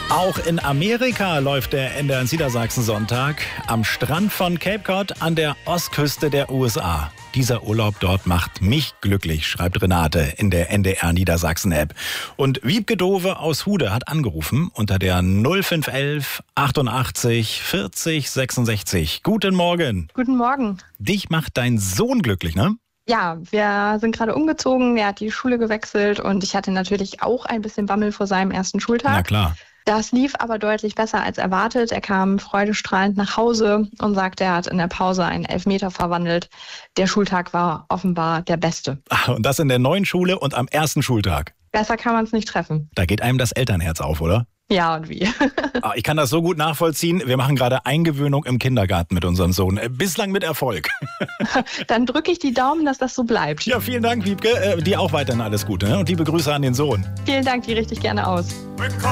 Auch in Amerika läuft der NDR Niedersachsen-Sonntag am Strand von Cape Cod an der Ostküste der USA. Dieser Urlaub dort macht mich glücklich, schreibt Renate in der NDR Niedersachsen-App. Und Wiebke Dove aus Hude hat angerufen unter der 0511 88 40 66. Guten Morgen. Guten Morgen. Dich macht dein Sohn glücklich, ne? Ja, wir sind gerade umgezogen, er hat die Schule gewechselt und ich hatte natürlich auch ein bisschen Bammel vor seinem ersten Schultag. Na klar. Das lief aber deutlich besser als erwartet. Er kam freudestrahlend nach Hause und sagte, er hat in der Pause einen Elfmeter verwandelt. Der Schultag war offenbar der beste. Ach, und das in der neuen Schule und am ersten Schultag. Besser kann man es nicht treffen. Da geht einem das Elternherz auf, oder? Ja, und wie? Ich kann das so gut nachvollziehen. Wir machen gerade Eingewöhnung im Kindergarten mit unserem Sohn. Bislang mit Erfolg. Dann drücke ich die Daumen, dass das so bleibt. Ja, vielen Dank, Wiebke. Dir auch weiterhin alles Gute, ne? Und liebe Grüße an den Sohn. Vielen Dank, die richte ich gerne aus.